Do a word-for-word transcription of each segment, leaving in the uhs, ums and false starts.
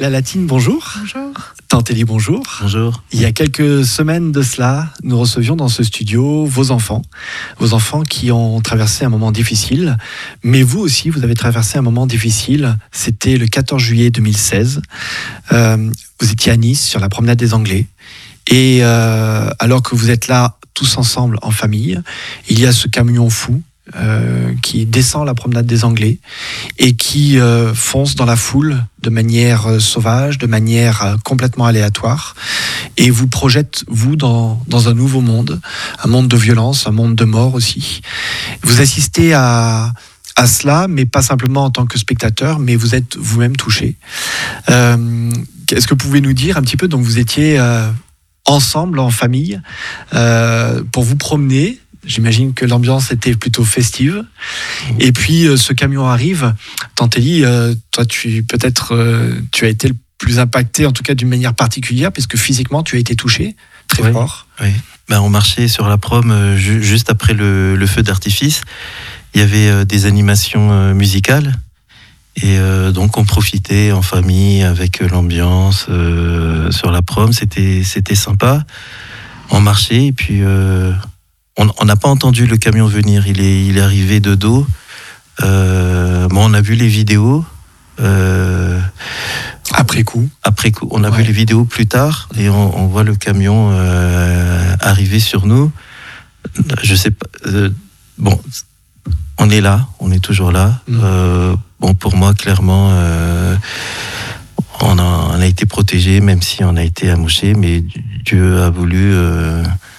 La Latine, bonjour. Bonjour. Tantelli, bonjour. Bonjour. Il y a quelques semaines de cela, nous recevions dans ce studio vos enfants. Vos enfants qui ont traversé un moment difficile. Mais vous aussi, vous avez traversé un moment difficile. C'était le quatorze juillet deux mille seize. Euh, vous étiez à Nice, sur la promenade des Anglais. Et euh, alors que vous êtes là, tous ensemble, en famille, il y a ce camion fou Euh, qui descend la promenade des Anglais et qui euh, fonce dans la foule de manière euh, sauvage, de manière euh, complètement aléatoire, et vous projette, vous, dans, dans un nouveau monde, un monde de violence, un monde de mort aussi. Vous assistez à, à cela, mais pas simplement en tant que spectateur, mais vous êtes vous-même touché. Euh, est-ce que vous pouvez nous dire un petit peu, donc vous étiez euh, ensemble, en famille, euh, pour vous promener. J'imagine que l'ambiance était plutôt festive. Et puis, euh, ce camion arrive. Tantelli, euh, toi, tu, peut-être, euh, tu as été le plus impacté, en tout cas d'une manière particulière, puisque physiquement, tu as été touché très oui, fort. Oui. Ben, on marchait sur la prom euh, ju- juste après le, le feu d'artifice. Il y avait euh, des animations euh, musicales. Et euh, donc, on profitait en famille avec euh, l'ambiance euh, sur la prom. C'était, c'était sympa. On marchait et puis... Euh, On n'a pas entendu le camion venir, il est, il est arrivé de dos. Euh, bon, on a vu les vidéos. Euh, après coup Après coup. On a ouais. vu les vidéos plus tard et on, on voit le camion euh, arriver sur nous. Je sais pas. Euh, bon, on est là, on est toujours là. Mmh. Euh, bon, pour moi, clairement, euh, on, a, on a été protégés, même si on a été amouchés, mais Dieu a voulu. Euh,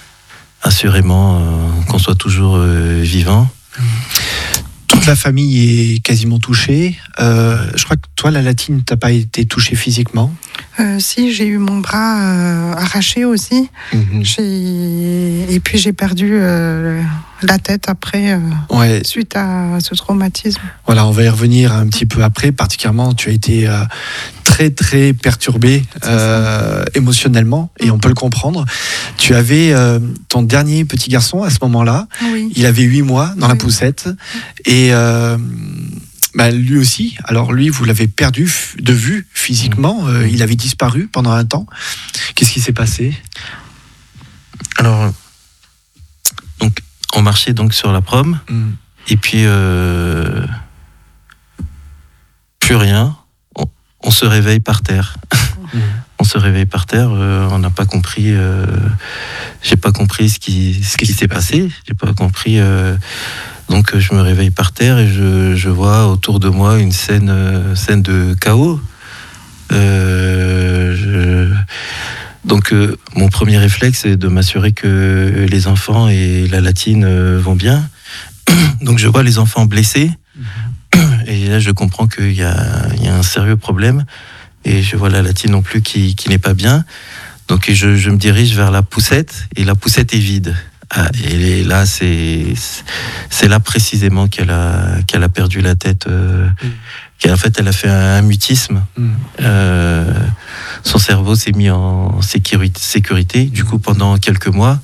assurément euh, qu'on soit toujours euh, vivant. Toute la famille est quasiment touchée. Euh, je crois que toi, la Latine, t'as pas été touchée physiquement. Euh, si, j'ai eu mon bras euh, arraché aussi. Mm-hmm. J'ai... Et puis j'ai perdu euh, la tête après, euh, ouais. suite à ce traumatisme. Voilà, on va y revenir un petit peu après. Particulièrement, tu as été euh, très très perturbé euh, émotionnellement, et on peut le comprendre. Tu avais euh, ton dernier petit garçon à ce moment-là. Oui. Il avait huit mois dans oui. la poussette. Et euh, bah, lui aussi, alors lui, vous l'avez perdu de vue physiquement. Mmh. Euh, il avait disparu pendant un temps. Qu'est-ce qui s'est passé ? Alors, donc, on marchait donc sur la prom. Mmh. Et puis, euh, plus rien. On, on se réveille par terre. Mmh. On se réveille par terre, euh, on n'a pas compris, euh, j'ai pas compris ce qui, ce qui s'est passé, j'ai pas compris, euh, donc je me réveille par terre et je, je vois autour de moi une scène, euh, scène de chaos. Euh, je... Donc euh, mon premier réflexe est de m'assurer que les enfants et la Latine euh, vont bien. Donc je vois les enfants blessés et là je comprends qu'il y a, il y a un sérieux problème. Et je vois la Latine non plus qui, qui n'est pas bien. Donc je, je me dirige vers la poussette, et la poussette est vide. Ah, et là, c'est, c'est là précisément qu'elle a, qu'elle a perdu la tête. Euh, mmh. qu'en fait, elle a fait un, un mutisme. Mmh. Euh, son cerveau s'est mis en sécurité, sécurité du coup, pendant quelques mois.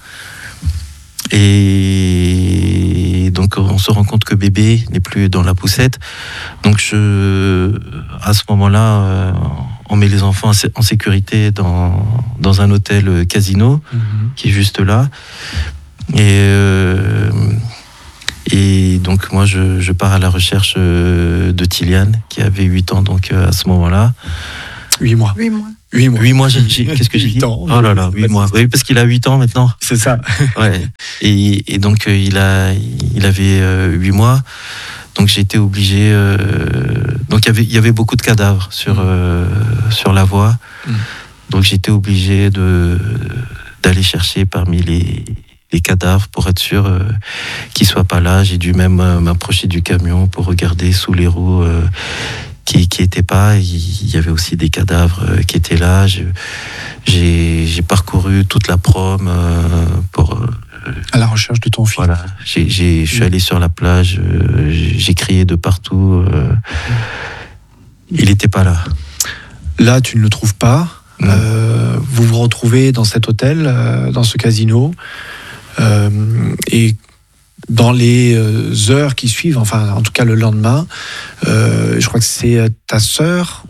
Et donc, on se rend compte que bébé n'est plus dans la poussette. Donc, je, à ce moment-là, euh, on met les enfants en sécurité dans, dans un hôtel casino, mmh. qui est juste là. Et, euh, et donc, moi, je, je pars à la recherche de Tiliane, qui avait huit ans, donc, à ce moment-là. huit mois. huit mois. huit mois. huit mois, j'ai, j'ai, qu'est-ce que j'ai dit ? ans. Oh là là, huit mois. Oui, parce qu'il a huit ans maintenant. C'est ça. Ouais. Et, et donc, euh, il, a, il avait euh, huit mois. Donc, j'ai été obligé. Euh, donc, il y avait, il y avait beaucoup de cadavres sur, euh, sur la voie. Mm. Donc, j'ai été obligé de, d'aller chercher parmi les, les cadavres pour être sûr euh, qu'ils ne soient pas là. J'ai dû même euh, m'approcher du camion pour regarder sous les roues. Euh, qui qui étaient pas, il y avait aussi des cadavres qui étaient là. J'ai j'ai, j'ai parcouru toute la prom euh, pour euh, à la recherche de ton fils. Voilà, j'ai j'ai je suis allé sur la plage, euh, j'ai, j'ai crié de partout. Euh, il était pas là. Là, tu ne le trouves pas. Mmh. Euh, vous vous retrouvez dans cet hôtel, euh, dans ce casino, euh, et dans les heures qui suivent, enfin en tout cas le lendemain, euh, je crois que c'est ta sœur ou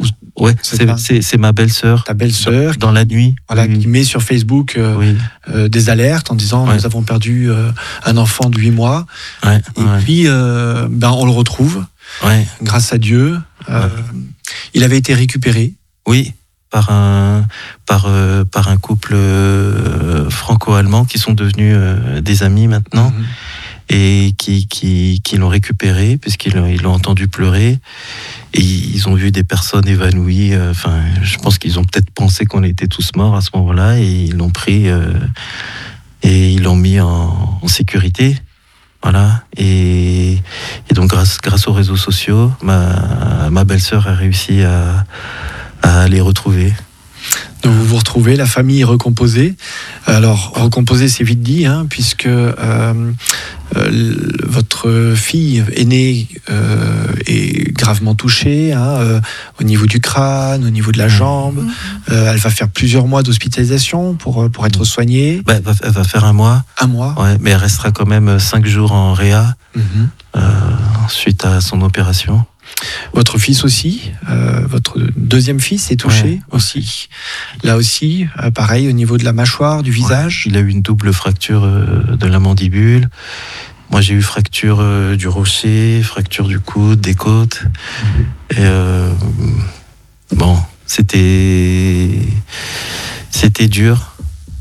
Ouais, c'est, c'est, c'est, c'est ma belle-sœur. Ta belle-sœur. Dans, dans la nuit. Voilà, mmh. qui met sur Facebook euh, oui. euh, des alertes en disant ouais. nous avons perdu euh, un enfant de huit mois. Ouais, et ouais. puis, euh, ben, on le retrouve. Ouais. Grâce à Dieu. Euh, ouais. Il avait été récupéré. Oui, par un, par, euh, par un couple euh, franco-allemand qui sont devenus euh, des amis maintenant. Mmh. Et qui, qui, qui l'ont récupéré, puisqu'ils l'ont, ils l'ont entendu pleurer. Et ils ont vu des personnes évanouies. Enfin, euh, je pense qu'ils ont peut-être pensé qu'on était tous morts à ce moment-là. Et ils l'ont pris euh, et ils l'ont mis en, en sécurité. Voilà. Et, et donc, grâce, grâce aux réseaux sociaux, ma, ma belle-sœur a réussi à, à les retrouver. Donc vous vous retrouvez, la famille est recomposée. Alors, recomposée, c'est vite dit, hein, puisque euh, euh, votre fille aînée euh, est gravement touchée, hein, euh, au niveau du crâne, au niveau de la jambe. Euh, elle va faire plusieurs mois d'hospitalisation pour, pour être soignée. Bah, elle, va, elle va faire un mois. Un mois. Ouais, mais elle restera quand même cinq jours en réa mm-hmm. euh, suite à son opération. Votre fils aussi, euh, votre deuxième fils est touché ouais, aussi. Ouais. Là aussi, euh, pareil, au niveau de la mâchoire, du visage. Ouais, il a eu une double fracture euh, de la mandibule. Moi, j'ai eu fracture euh, du rocher, fracture du coude, des côtes. Mmh. Et euh, bon, c'était c'était dur.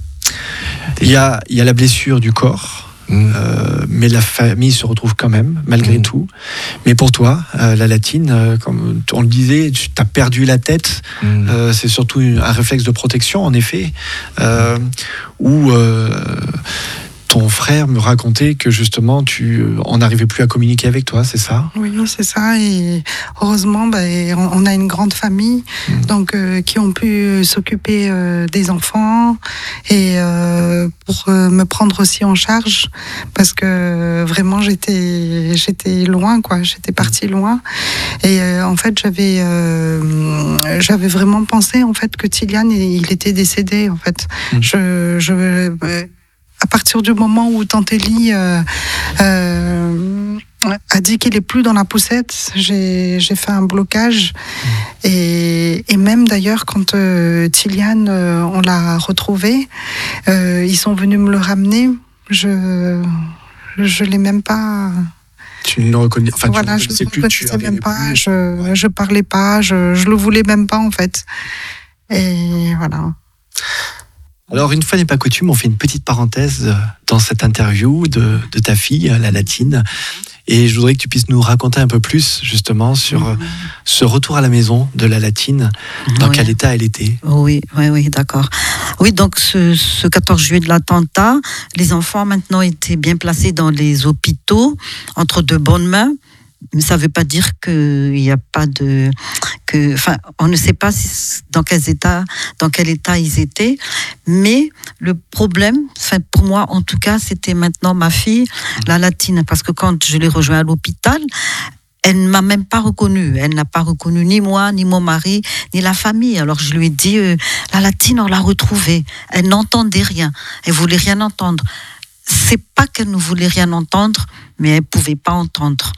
Il y a il y a la blessure du corps. Mmh. Euh, mais la famille se retrouve quand même, malgré mmh. tout. Mais pour toi, euh, la Latine, euh, comme on le disait, tu as perdu la tête. Mmh. Euh, c'est surtout un réflexe de protection, en effet, euh, où euh, ton frère me racontait que justement, tu on n'arrivait plus à communiquer avec toi, c'est ça ? Oui, c'est ça. Et heureusement, ben, on a une grande famille, mmh. donc euh, qui ont pu s'occuper euh, des enfants et euh, pour euh, me prendre aussi en charge, parce que vraiment j'étais j'étais loin, quoi. J'étais partie loin. Et euh, en fait, j'avais euh, j'avais vraiment pensé en fait que Tilian il était décédé. En fait, mmh. je je euh, à partir du moment où Tante Élie euh, euh, a dit qu'il est plus dans la poussette, j'ai, j'ai fait un blocage. Mmh. Et, et même d'ailleurs, quand euh, Tilian, euh, on l'a retrouvé, euh, ils sont venus me le ramener. Je je l'ai même pas. Tu ne le reconnais, enfin, voilà, tu ne je le reconnaissais même pas. Plus. Je ouais. je parlais pas. Je je le voulais même pas en fait. Et voilà. Alors, une fois n'est pas coutume, on fait une petite parenthèse dans cette interview de, de ta fille, la Latine. Et je voudrais que tu puisses nous raconter un peu plus, justement, sur mmh. ce retour à la maison de la Latine, dans oui. quel état elle était. Oui, oui, oui, d'accord. Oui, donc ce, ce quatorze juillet de l'attentat, les enfants maintenant étaient bien placés dans les hôpitaux, entre de bonnes mains. Mais ça ne veut pas dire qu'il n'y a pas de... Que, enfin, on ne sait pas si, dans, quel état, dans quel état ils étaient. Mais le problème, enfin, pour moi en tout cas, c'était maintenant ma fille, la Latine. Parce que quand je l'ai rejointe à l'hôpital, elle ne m'a même pas reconnue. Elle n'a pas reconnu ni moi, ni mon mari, ni la famille. Alors je lui ai dit, euh, la Latine, on l'a retrouvée. Elle n'entendait rien. Elle ne voulait rien entendre. C'est pas qu'elle ne voulait rien entendre, mais elle ne pouvait pas entendre.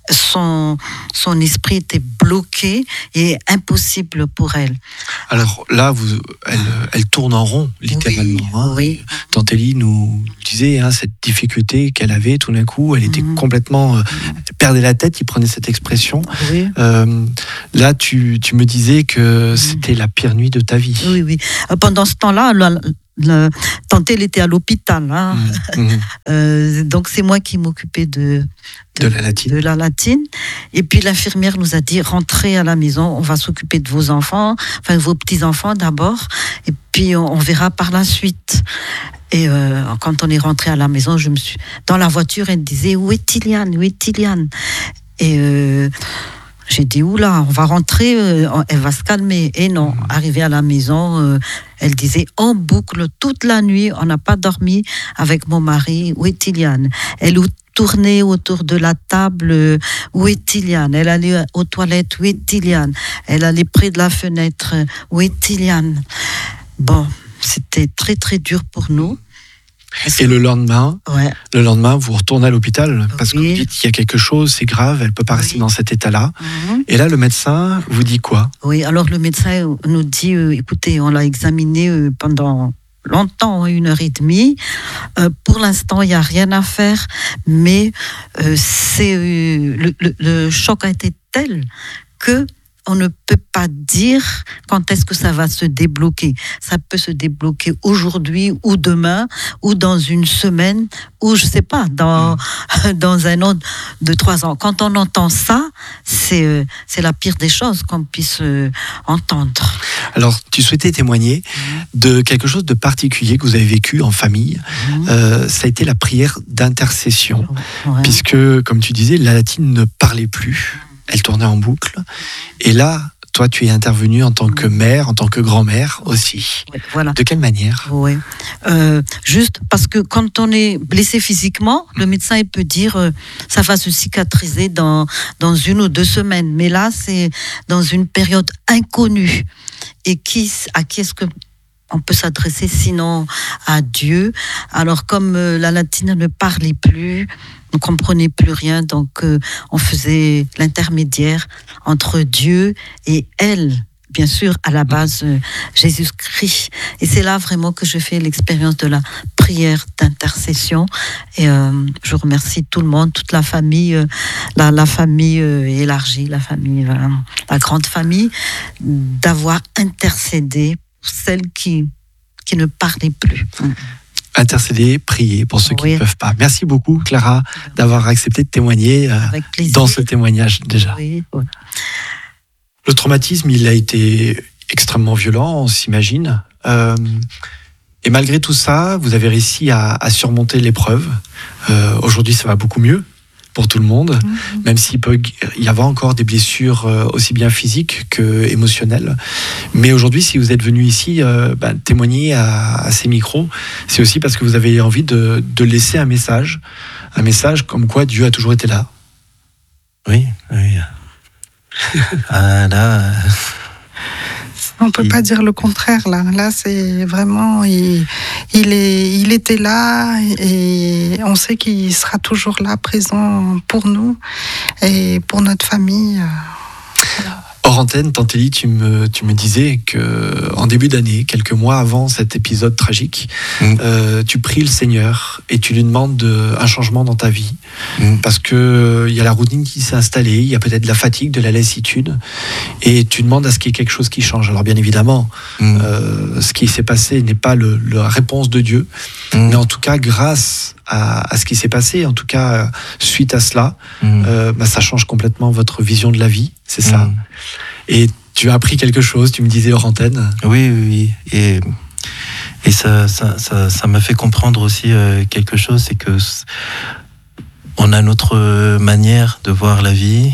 Son, son esprit était bloqué et impossible pour elle. Alors là, vous, elle, elle tourne en rond, littéralement. Oui, hein. oui. Tante Élie nous disait hein, cette difficulté qu'elle avait tout d'un coup. Elle était mmh. complètement... Euh, elle perdait la tête, il prenait cette expression. Oui. Euh, là, tu, tu me disais que mmh. c'était la pire nuit de ta vie. Oui, oui. Pendant ce temps-là, la, la, Tante, elle était à l'hôpital. Hein. Mmh. Euh, donc, c'est moi qui m'occupais de, de, de, la latine. de la latine. Et puis, l'infirmière nous a dit, rentrez à la maison, on va s'occuper de vos enfants, enfin, de vos petits-enfants d'abord, et puis on, on verra par la suite. Et euh, quand on est rentré à la maison, je me suis... Dans la voiture, elle disait, où est Tilian, où est Tilian ? Et... Euh, J'ai dit, oula, on va rentrer, euh, elle va se calmer. Et non, arrivée à la maison, euh, elle disait, en boucle, toute la nuit, on n'a pas dormi avec mon mari, où est Tilian ? Elle tournait autour de la table, euh, où est Tilian ? Elle allait aux toilettes, où est Tilian ? Elle allait près de la fenêtre, où est Tilian ? Bon, c'était très très dur pour nous. Et le lendemain, Ouais. le lendemain, vous retournez à l'hôpital parce que Oui. vous dites qu'il y a quelque chose, c'est grave, elle ne peut pas rester Oui. dans cet état-là. Mhm. Et là, le médecin vous dit quoi? Oui, alors le médecin nous dit, euh, écoutez, on l'a examiné euh, pendant longtemps, une heure et demie. Euh, pour l'instant, il n'y a rien à faire, mais euh, c'est, euh, le, le, le choc a été tel que on ne peut pas dire quand est-ce que ça va se débloquer. Ça peut se débloquer aujourd'hui ou demain ou dans une semaine ou je sais pas, dans, mmh. dans un an de trois ans. Quand on entend ça, c'est, euh, c'est la pire des choses qu'on puisse euh, entendre. Alors, tu souhaitais témoigner mmh. de quelque chose de particulier que vous avez vécu en famille. Mmh. Euh, ça a été la prière d'intercession. Ouais. Puisque, comme tu disais, la latine ne parlait plus. Elle tournait en boucle. Et là, toi, tu es intervenue en tant que mère, en tant que grand-mère aussi. Oui, voilà. De quelle manière? Oui. Euh, juste parce que quand on est blessé physiquement, le médecin il peut dire euh, ça va se cicatriser dans, dans une ou deux semaines. Mais là, c'est dans une période inconnue. Et qui, à qui est-ce que on peut s'adresser sinon à Dieu? Alors, comme euh, la latine ne parlait plus, on ne comprenait plus rien, donc euh, on faisait l'intermédiaire entre Dieu et elle. Bien sûr, à la base, euh, Jésus-Christ. Et c'est là vraiment que je fais l'expérience de la prière d'intercession. Et euh, je remercie tout le monde, toute la famille, euh, la, la famille euh, élargie, la famille, euh, la grande famille, d'avoir intercédé pour celles qui, qui ne parlaient plus. Intercéder, prier pour ceux qui oui. ne peuvent pas. Merci beaucoup, Clara, d'avoir accepté de témoigner euh, dans ce témoignage déjà. Oui, oui. Le traumatisme, il a été extrêmement violent, on s'imagine. Euh, et malgré tout ça, vous avez réussi à, à surmonter l'épreuve. Euh, aujourd'hui, ça va beaucoup mieux pour tout le monde, mmh. même s'il peut y avoir encore des blessures aussi bien physiques que émotionnelles. Mais aujourd'hui, si vous êtes venu ici euh, ben, témoigner à, à ces micros, c'est aussi parce que vous avez envie de, de laisser un message, un message comme quoi Dieu a toujours été là. Oui, oui. Ah, là... On ne peut pas dire le contraire, là. Là, c'est vraiment... Il, il, est, il était là et on sait qu'il sera toujours là, présent pour nous et pour notre famille. Hors antenne, Tantélie, tu me, tu me disais qu'en début d'année, quelques mois avant cet épisode tragique, mmh. euh, tu pries le Seigneur et tu lui demandes de, un changement dans ta vie. Mmh. Parce qu'il euh, y a la routine qui s'est installée, il y a peut-être de la fatigue, de la lassitude. Et tu demandes à ce qu'il y ait quelque chose qui change. Alors bien évidemment, mmh. euh, ce qui s'est passé n'est pas le, la réponse de Dieu. Mmh. Mais en tout cas, grâce à, à ce qui s'est passé, en tout cas, suite à cela, mmh. euh, bah, ça change complètement votre vision de la vie. C'est ça. Mmh. Et tu as appris quelque chose, tu me disais hors antenne. Oui, oui, oui. Et, et ça, ça, ça, ça m'a fait comprendre aussi euh, quelque chose, c'est que on a notre manière de voir la vie,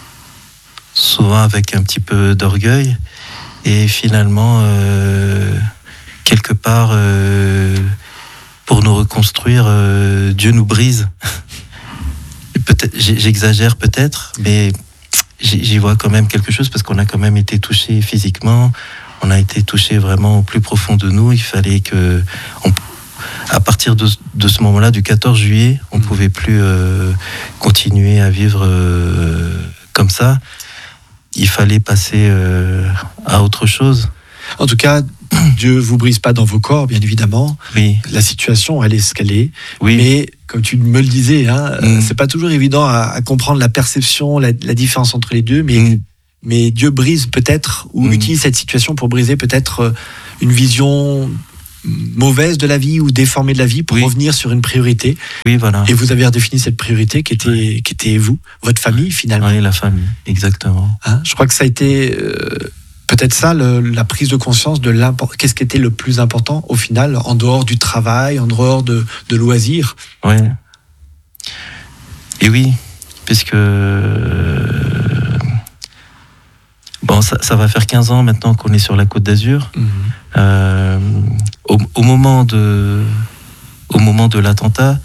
souvent avec un petit peu d'orgueil, et finalement, euh, quelque part, euh, pour nous reconstruire, euh, Dieu nous brise. Peut-être, j'exagère peut-être, mais j'y vois quand même quelque chose parce qu'on a quand même été touché physiquement, on a été touché vraiment au plus profond de nous. Il fallait que, on, à partir de, de ce moment-là, du quatorze juillet, on ne pouvait plus euh, continuer à vivre euh, comme ça. Il fallait passer euh, à autre chose. En tout cas, Dieu ne vous brise pas dans vos corps, bien évidemment. Oui. La situation, elle est ce qu'elle est. Oui. Mais comme tu me le disais, hein, mm. c'est pas toujours évident à, à comprendre la perception, la, la différence entre les deux. Mais, mm. mais Dieu brise peut-être, ou mm. utilise cette situation pour briser peut-être une vision mauvaise de la vie ou déformée de la vie pour oui. revenir sur une priorité. Oui, voilà. Et vous avez redéfini cette priorité qui était, oui. qui était vous, votre famille finalement. Oui, la famille, exactement. Hein, je crois que ça a été... Euh, peut-être ça, le, la prise de conscience de l'important. Qu'est-ce qui était le plus important au final, en dehors du travail, en dehors de, de loisirs. Oui. Et oui, puisque bon, ça, ça va faire quinze ans maintenant qu'on est sur la Côte d'Azur. Mmh. Euh, au, au moment de, au moment de l'attentat,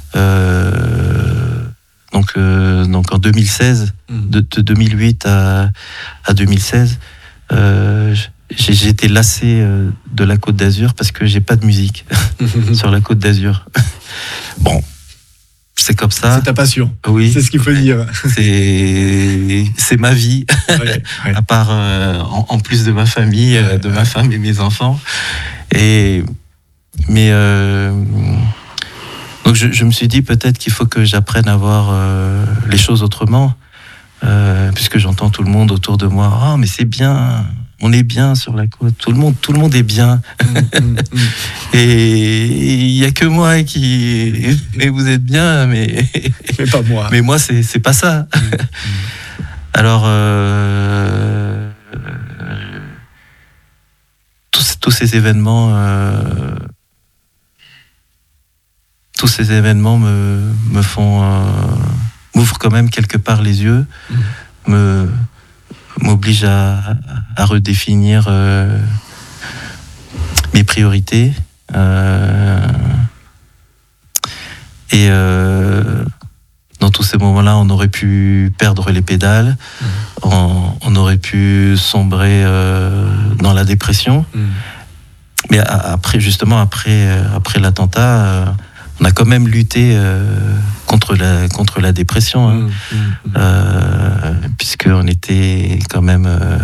euh, donc, euh, donc en deux mille seize, mmh. de, de deux mille huit à, à deux mille seize. Euh, j'ai, j'ai été lassé euh, de la Côte d'Azur parce que j'ai pas de musique sur la Côte d'Azur. Bon, c'est comme ça. C'est ta passion. Oui. C'est ce qu'il faut dire. C'est, c'est ma vie. Ouais, ouais. À part, euh, en, en plus de ma famille, euh, de ma femme et mes enfants. Et, mais, euh, donc je, je me suis dit peut-être qu'il faut que j'apprenne à voir euh, les choses autrement. Euh, puisque j'entends tout le monde autour de moi. Ah, oh, mais c'est bien. On est bien sur la côte. Tout le monde, tout le monde est bien. Mmh, mmh, mmh. Et il y a que moi qui. Mais vous êtes bien, mais. Mais pas moi. Mais moi, c'est c'est pas ça. Mmh, mmh. Alors, euh, tous, tous ces événements, euh, tous ces événements me, me font, euh, m'ouvrent quand même quelque part les yeux, mmh. me, m'obligent à, à redéfinir euh, mes priorités. Euh, et euh, dans tous ces moments-là, on aurait pu perdre les pédales, mmh. on, on aurait pu sombrer euh, dans la dépression. Mmh. Mais après, justement, après, après l'attentat, euh, on a quand même lutté euh, contre la contre la dépression, hein, mmh. Mmh. Euh, puisqu'on était quand même euh,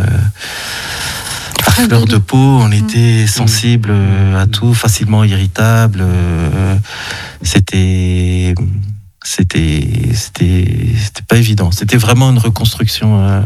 à fleur de peau, on était sensible mmh. à tout, facilement irritable. Euh, c'était C'était, c'était, c'était pas évident. C'était vraiment une reconstruction. Euh...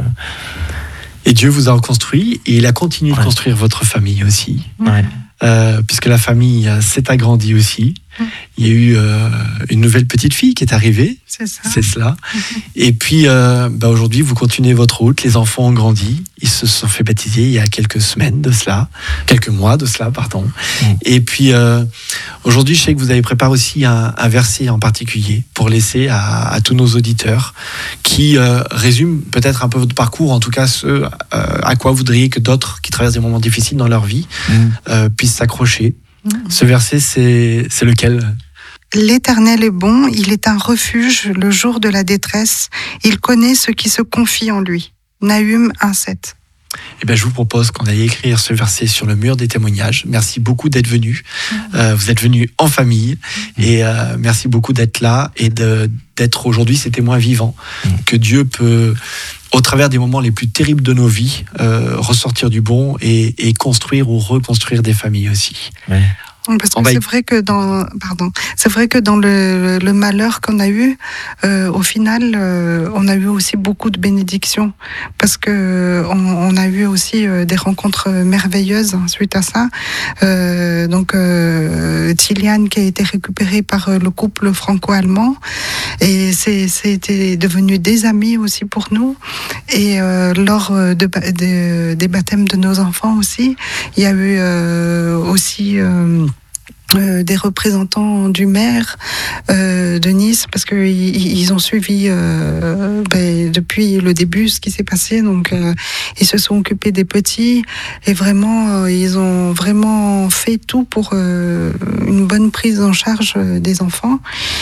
Et Dieu vous a reconstruit et il a continué ouais. de construire votre famille aussi. Ouais. Euh, puisque la famille s'est agrandie aussi. Mmh. Il y a eu euh, une nouvelle petite fille qui est arrivée. C'est ça. C'est cela. Mmh. Et puis euh, bah aujourd'hui, vous continuez votre route. Les enfants ont grandi. Ils se sont fait baptiser il y a quelques semaines de cela, quelques mois de cela, pardon. Mmh. Et puis euh, aujourd'hui, je sais que vous avez préparé aussi un, un verset en particulier pour laisser à, à tous nos auditeurs qui euh, résume peut-être un peu votre parcours, en tout cas ce euh, à quoi vous voudriez que d'autres qui traversent des moments difficiles dans leur vie mmh. euh, puissent s'accrocher. Mmh. Ce verset, c'est, c'est lequel ? L'Éternel est bon, il est un refuge le jour de la détresse, il connaît ceux qui se confient en lui. Nahum un sept. Eh bien, je vous propose qu'on aille écrire ce verset sur le mur des témoignages. Merci beaucoup d'être venu. Mmh. Euh, vous êtes venu en famille mmh. et euh, merci beaucoup d'être là et de, d'être aujourd'hui ces témoins vivants mmh. que Dieu peut, au travers des moments les plus terribles de nos vies, euh, ressortir du bon et, et construire ou reconstruire des familles aussi. Ouais. Parce que c'est vrai que dans, pardon, c'est vrai que dans le, le malheur qu'on a eu, euh, au final, euh, on a eu aussi beaucoup de bénédictions, parce que on, on a eu aussi euh, des rencontres merveilleuses suite à ça. Euh, donc, euh, Tilian qui a été récupérée par le couple franco-allemand, et c'est, c'était devenu des amis aussi pour nous. Et euh, lors de, de, des baptêmes de nos enfants aussi, il y a eu euh, aussi euh, Euh, des représentants du maire euh, de Nice, parce qu'ils ils ont suivi euh, ben, depuis le début ce qui s'est passé, donc euh, ils se sont occupés des petits et vraiment euh, ils ont vraiment fait tout pour euh, une bonne prise en charge des enfants.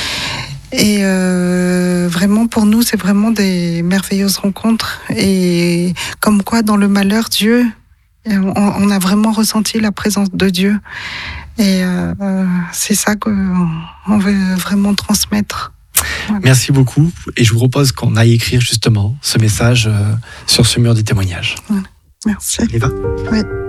Et euh, vraiment pour nous c'est vraiment des merveilleuses rencontres, et comme quoi dans le malheur Dieu, on, on a vraiment ressenti la présence de Dieu. Et euh, c'est ça qu'on veut vraiment transmettre. Voilà. Merci beaucoup. Et je vous propose qu'on aille écrire justement ce message sur ce mur des témoignages. Voilà. Merci. On y va ? Oui.